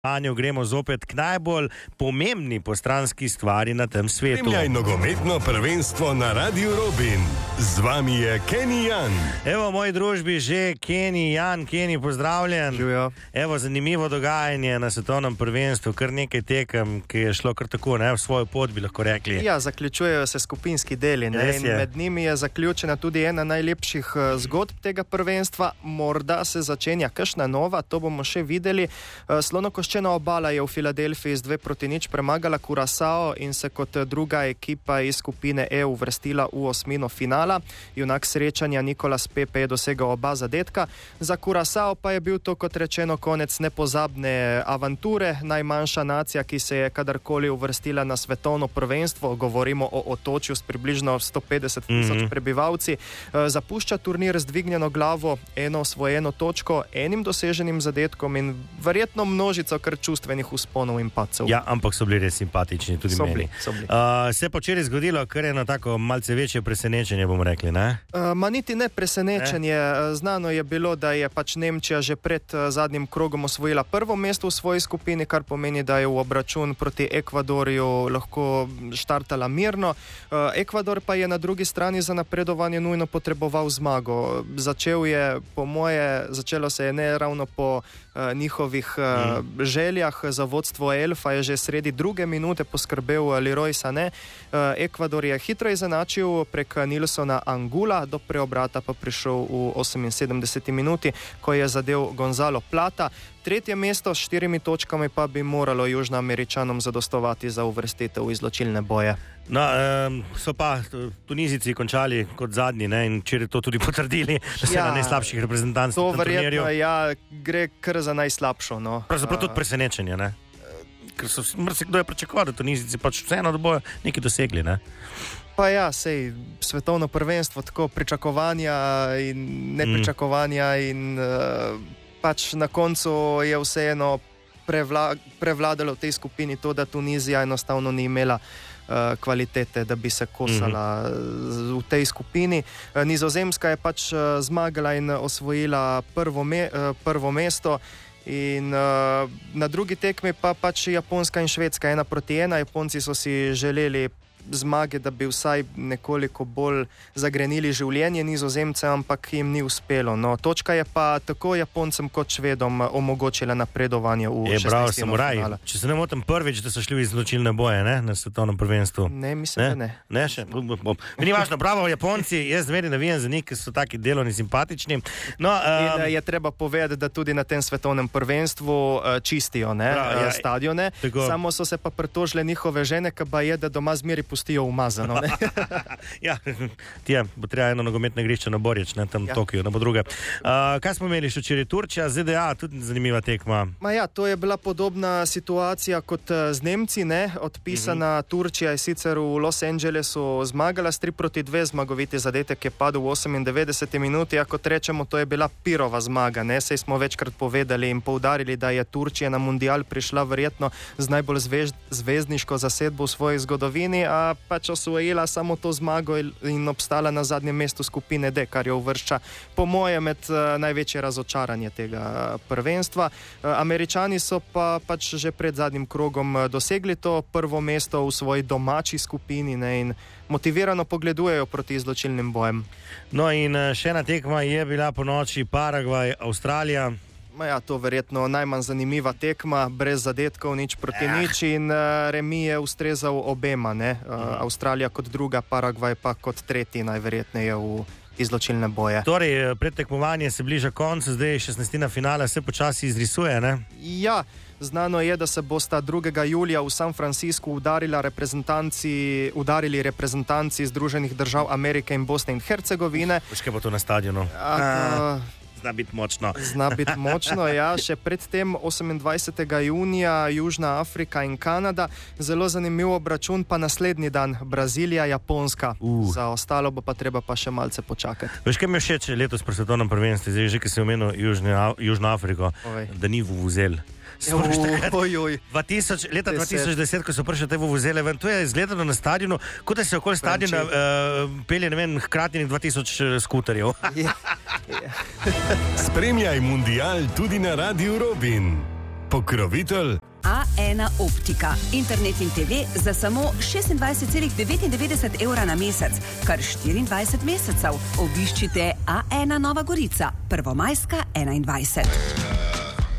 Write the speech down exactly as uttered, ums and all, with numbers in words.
Anjo, gremo zopet k najbolj pomembni postranski stvari na tem svetu. Spremljaj nogometno prvenstvo na Radiu Robin. Z vami je Kenny Jan. Evo v moji družbi že Kenny Jan. Kenny, pozdravljen. Živijo. Evo, zanimivo dogajanje na svetovnem prvenstvu, kar nekaj tekem, ki je šlo kar tako, ne, v svojo pot, bi lahko rekli. Ja, zaključujejo se skupinski deli, ne, in med njimi je zaključena tudi ena najlepših zgodb tega prvenstva. Morda se začenja kakšna nova, to bomo še videli. Slonokoščena obala je v Filadelfiji z dve proti nič premagala Curaçao in se kot druga ekipa iz skupine E uvrstila v osmino finala. Junak srečanja Nicolas Pepe je dosegal oba zadetka. Za Curaçao pa je bil to, kot rečeno, konec nepozabne avanture. Najmanjša nacija, ki se je kadarkoli uvrstila na svetovno prvenstvo, govorimo o otočju s približno sto petdeset tisoč mm-hmm. prebivalci, zapušča turnir z dvignjeno glavo, eno osvojeno točko, enim doseženim zadetkom in verjetno množico kar čustvenih usponov in padcev. Ja, ampak so bili res simpatični tudi so meni. Bili, so bili. Uh, se je pa včeraj zgodilo kar eno tako malce večje presenečenje, bomo rekli, ne? Uh, ma niti ne presenečenje. Ne? Znano je bilo, da je pač Nemčija že pred uh, zadnjim krogom osvojila prvo mesto v svoji skupini, kar pomeni, da je v obračun proti Ekvadorju lahko štartala mirno. Uh, Ekvador pa je na drugi strani za napredovanje nujno potreboval zmago. Začel je, po moje, začelo se je ne ravno po uh, njihovih uh, mm. željah. Za vodstvo Elfa je že sredi druge minute poskrbel Leroy Sané. Ekvador je hitro izenačil prek Nilsona Angula, do preobrata pa prišel v oseminsedemdeseti minuti, ko je zadel Gonzalo Plata. Tretje mesto s štirimi točkami pa bi moralo Južnoameričanom zadostovati za uvrstitev v izločilne boje. No, um, so pa Tunizijci končali kot zadnji, ne, in včeraj to tudi potrdili, da so ja, na najslabših reprezentantov. To verjetno, ja, gre kar za najslabšo. No. Pravzaprav tudi presenečenje, ne? Ker so kdo je pričakoval, da Tunizijci pač vseeno, da bojo nekaj dosegli, ne? Pa ja, sej, svetovno prvenstvo, tako pričakovanja in nepričakovanja mm. in uh, pač na koncu je vseeno prevla, prevladalo v tej skupini to, da Tunizija enostavno ni imela uh, kvalitete, da bi se kosala mm-hmm. v tej skupini. Uh, Nizozemska je pač uh, zmagala in osvojila prvo, me, uh, prvo mesto. In uh, na drugi tekmi pa pač Japonska in Švedska ena proti ena. Japonci so si želeli zmage, da bi vsaj nekoliko bolj zagrenili življenje Nizozemce, ampak jim ni uspelo. No, točka je pa tako Japoncem kot Švedom omogočila napredovanje v šestnajsti finale. Če se ne motim, prvič, da so šli v izločilne boje, ne, na svetovnem prvenstvu. Ne, mislim, ne? da ne. Ne, še. Ni važno, bravo Japonci, jaz zmeri navijam za njih, ki so taki delovni, simpatični. No, um, in je treba povedati, da tudi na tem svetovnem prvenstvu uh, čistijo, ne, Prav, ja, stadione. Tako. Samo so se pa pritožile njihove žene, ki pa je, da doma zmeri pustijo umazano. Ne? Ja, tja, bo treba eno nogometno igrišče na Borječ, ne, tam v ja. Tokiju, ne bo druge. Uh, kaj smo imeli še včeraj? Turčija, Z D A, tudi zanimiva tekma. Ma ja, to je bila podobna situacija kot z Nemci, ne, odpisana uh-huh. Turčija je sicer v Los Angelesu zmagala s tri proti dve, zmagoviti zadetek je padel v osemindevetdeseti minuti, a kot rečemo, to je bila pirova zmaga, ne, sej smo večkrat povedali in poudarili, da je Turčija na mundial prišla verjetno z najbolj zvež, zvezdniško zasedbo v svoji zgodovini, a pač osvojila samo to zmago in obstala na zadnjem mestu skupine D, kar jo uvršča po moje med uh, največje razočaranje tega prvenstva. Uh, Američani so pa pač že pred zadnjim krogom uh, dosegli to prvo mesto v svoji domači skupini, ne, in motivirano pogledujejo proti izločilnim bojem. No in uh, še ena tekma je bila po noči Paragvaj, Avstralija. Ja, to verjetno najmanj zanimiva tekma, brez zadetkov, nič proti eh. nič in uh, remi je ustrezal obema, ne? Uh, Avstralija kot druga, Paragvaj pa kot tretji najverjetneje v izločilne boje. Torej, predtekmovanje se bliža koncu, zdaj šestnajstina finala se počasi izrisuje, ne? Ja, znano je, da se bosta drugega julija v San Franciscu udarila reprezentanci, udarili reprezentanci Združenih držav Amerike in Bosne in Hercegovine. Počkaj bo to na stadionu? A, uh, Zna biti močno. Zna biti močno, ja. Še predtem osemindvajsetega junija Južna Afrika in Kanada. Zelo zanimiv obračun pa naslednji dan Brazilija, Japonska. Uh. Za ostalo bo pa treba pa še malce počakati. Veš, kaj mi je všeč letos pri svetovnem prvenstvu, zdaj že, ki si omenil Južno Afriko, Ovej. Da ni vuvuzel. dva tisoč, leta dva tisoč deset, ko so prišli te vuvuzele ven, to je izgledalo na stadionu, kot da se okoli stadiona uh, pelje, ne vem, hkrati dva tisoč skuterjev. Spremljaj mundial tudi na Radiu Robin. Pokrovitelj A ena Optika. Internet in te ve za samo šestindvajset celih devetindevetdeset evra na mesec, kar štiriindvajset mesecev. Obiščite A ena Nova Gorica, Prvomajska enaindvajset.